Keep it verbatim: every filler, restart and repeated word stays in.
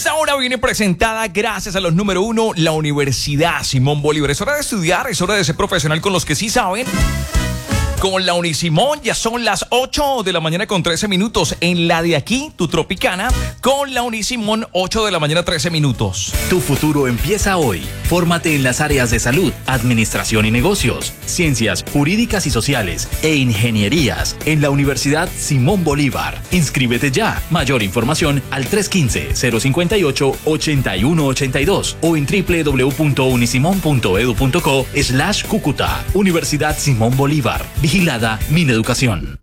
Esta hora viene presentada gracias a los número uno, la Universidad Simón Bolívar. Es hora de estudiar, es hora de ser profesional con los que sí saben. Con la Unisimón ya son las ocho de la mañana con trece minutos. En la de aquí, tu Tropicana, con la Unisimón, ocho de la mañana trece minutos. Tu futuro empieza hoy. Fórmate en las áreas de salud, administración y negocios, ciencias jurídicas y sociales e ingenierías en la Universidad Simón Bolívar. Inscríbete ya. Mayor información al tres uno cinco, cero cinco ocho, ocho uno ocho dos o en w w w punto unisimon punto edu punto co slash Cúcuta. Universidad Simón Bolívar. Vigilada Mineducación.